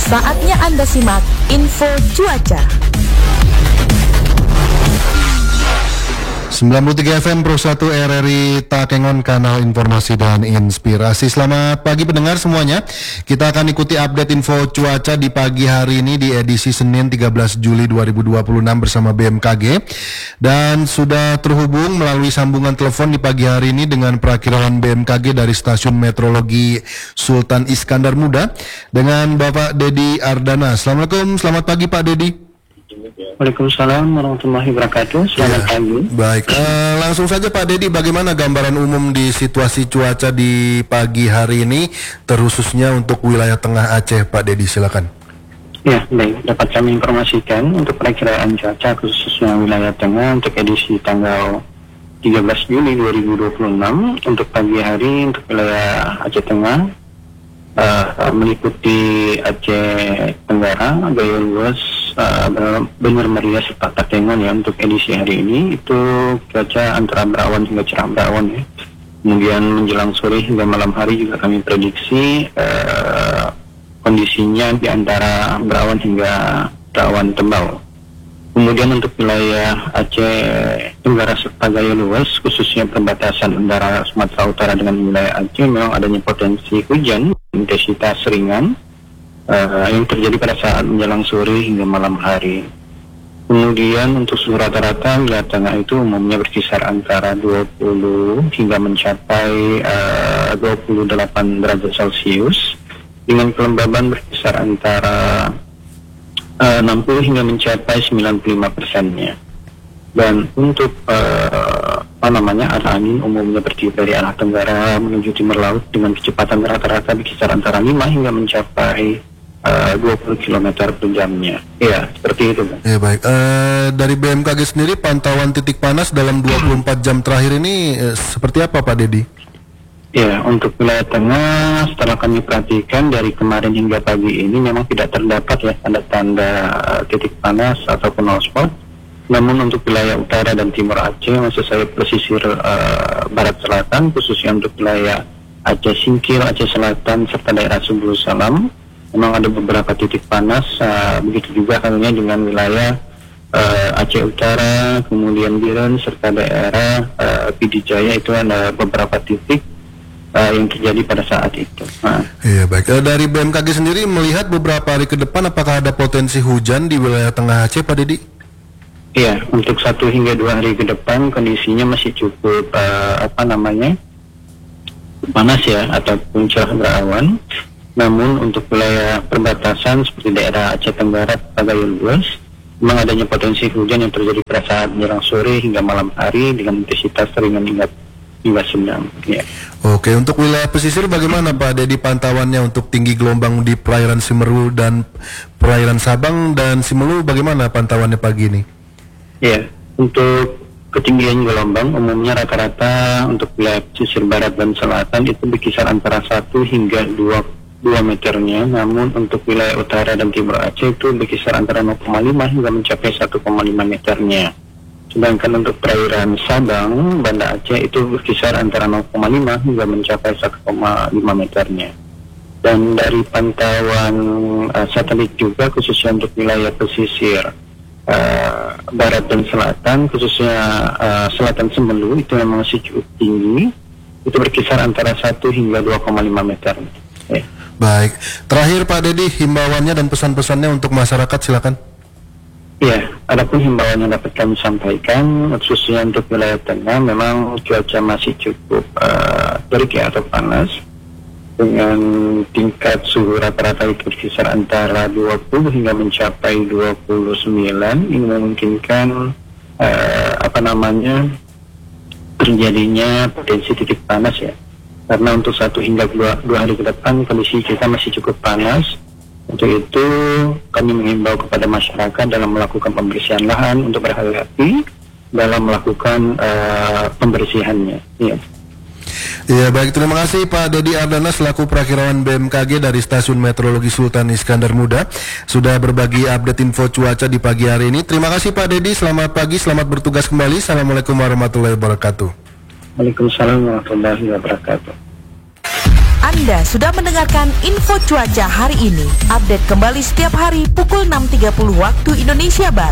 Saatnya Anda simak info cuaca. 93 FM Pro 1 RRI Takengon, kanal informasi dan inspirasi. Selamat pagi pendengar semuanya. Kita akan ikuti update info cuaca di pagi hari ini di edisi Senin 13 Juli 2026 bersama BMKG. Dan sudah terhubung melalui sambungan telepon di pagi hari ini dengan perakiraan BMKG dari Stasiun Meteorologi Sultan Iskandar Muda dengan Bapak Dedi Ardana. Assalamualaikum, selamat pagi Pak Dedi. Waalaikumsalam warahmatullahi wabarakatuh. Selamat pagi. Baik, langsung saja Pak Dedi, bagaimana gambaran umum di situasi cuaca di pagi hari ini, terkhususnya untuk wilayah tengah Aceh, Pak Dedi, silakan. Ya, baik. Dapat kami informasikan untuk perakiraan cuaca khususnya wilayah tengah untuk edisi tanggal 13 Juli 2026 untuk pagi hari untuk wilayah Aceh Tengah meliputi Aceh Tenggara, Gaya Luas, Bener Meriah serta Takengon ya. Untuk edisi hari ini itu cuaca antara berawan hingga cerah berawan ya. Kemudian menjelang sore hingga malam hari juga kami prediksi kondisinya di antara berawan hingga berawan tebal. Kemudian untuk wilayah Aceh Tenggara serta Gaya Luas khususnya perbatasan antara Sumatera Utara dengan wilayah Aceh memang adanya potensi hujan intensitas ringan yang terjadi pada saat menjelang sore hingga malam hari. Kemudian untuk suhu rata-rata wilayah tengah itu umumnya berkisar antara 20 hingga mencapai 28 derajat Celcius dengan kelembaban berkisar antara 60 hingga mencapai 95%-nya. Dan untuk arah angin umumnya bertiup dari arah tenggara menuju timur laut dengan kecepatan rata-rata berkisar antara 5 hingga mencapai 20 km per jamnya. Ya, seperti itu. Ya, baik. Dari BMKG sendiri pantauan titik panas dalam 24 jam terakhir ini seperti apa Pak Dedi? Ya, untuk wilayah tengah setelah kami perhatikan dari kemarin hingga pagi ini memang tidak terdapat ya tanda-tanda titik panas ataupun hotspot. Namun untuk wilayah utara dan timur Aceh, maksud saya pesisir barat selatan, khususnya untuk wilayah Aceh Singkil, Aceh Selatan, serta daerah Subul Salam, memang ada beberapa titik panas. Begitu juga halnya dengan wilayah Aceh Utara, kemudian Biren, serta daerah Pidijaya, itu ada beberapa titik yang terjadi pada saat itu. Iya, baik. Dari BMKG sendiri melihat beberapa hari ke depan apakah ada potensi hujan di wilayah tengah Aceh, Pak Dedi? Iya, untuk 1 hingga 2 hari ke depan kondisinya masih cukup panas ya, ataupun cerah berawan. Namun untuk wilayah perbatasan seperti daerah Aceh Tenggara, Gaya Luas, memang adanya potensi hujan yang terjadi pada saat menjelang sore hingga malam hari dengan intensitas ringan hingga sedang. Ya. Oke, untuk wilayah pesisir bagaimana Pak Dedi pantauannya untuk tinggi gelombang di perairan Simeru dan perairan Sabang dan Simelu, bagaimana pantauannya pagi ini? Ya, untuk ketinggian gelombang umumnya rata-rata untuk wilayah pesisir barat dan selatan itu berkisar antara 1 hingga 2 meternya. Namun untuk wilayah utara dan timur Aceh itu berkisar antara 0,5 hingga mencapai 1,5 meternya. Sedangkan untuk perairan Sabang, Banda Aceh itu berkisar antara 0,5 hingga mencapai 1,5 meternya. Dan dari pantauan satelit juga khususnya untuk wilayah pesisir barat dan selatan, khususnya selatan Semelu itu memang masih cukup tinggi, itu berkisar antara 1 hingga 2,5 meter. Ya. Baik, terakhir Pak Dedi, himbauannya dan pesan-pesannya untuk masyarakat silakan. Ya, adapun himbauan yang dapat kami sampaikan khususnya untuk wilayah tengah, memang cuaca masih cukup terik ya atau panas dengan tingkat suhu rata-rata itu berkisar antara 20 hingga mencapai 29. Ini memungkinkan terjadinya potensi titik panas ya. Karena untuk 1 hingga 2 hari ke depan kondisi kita masih cukup panas. Untuk itu kami mengimbau kepada masyarakat dalam melakukan pembersihan lahan untuk berhati-hati dalam melakukan pembersihannya. Ya. Ya, baik, terima kasih Pak Dedi Ardana selaku perakiraan BMKG dari Stasiun Meteorologi Sultan Iskandar Muda sudah berbagi update info cuaca di pagi hari ini. Terima kasih Pak Dedi, selamat pagi, selamat bertugas kembali. Assalamualaikum warahmatullahi wabarakatuh. Waalaikumsalam warahmatullahi wabarakatuh. Anda sudah mendengarkan info cuaca hari ini. Update kembali setiap hari pukul 6.30 waktu Indonesia Barat.